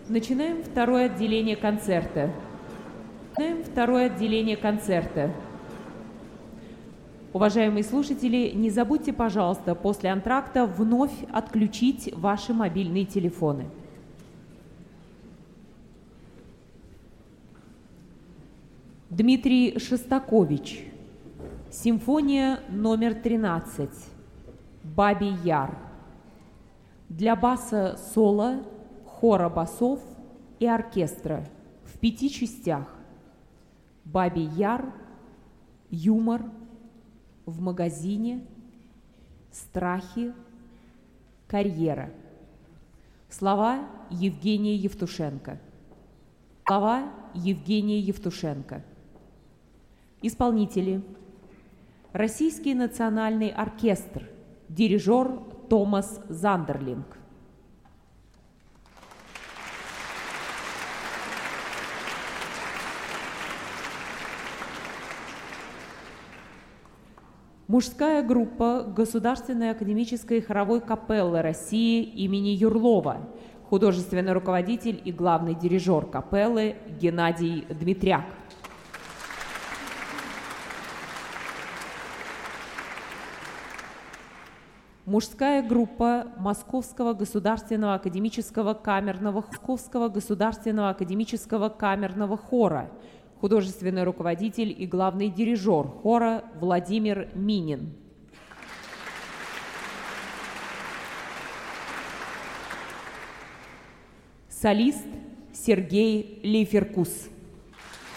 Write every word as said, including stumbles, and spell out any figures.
Начинаем второе отделение концерта. Начинаем второе отделение концерта. Уважаемые слушатели, не забудьте, пожалуйста, после антракта вновь отключить ваши мобильные телефоны. Дмитрий Шостакович. Симфония номер тринадцать. «Бабий Яр». Для баса соло, хора басов и оркестра в пяти частях. «Бабий Яр», «Юмор», «В магазине», «Страхи», «Карьера». Слова Евгения Евтушенко. Слова Евгения Евтушенко. Исполнители: Российский национальный оркестр, дирижер Томас Зандерлинг. Мужская группа Государственной академической хоровой капеллы России имени Юрлова, художественный руководитель и главный дирижер капеллы Геннадий Дмитряк. Мужская группа Московского государственного академического камерного, Московского государственного академического камерного хора, художественный руководитель и главный дирижер хора Владимир Минин. Солист Сергей Лейферкус.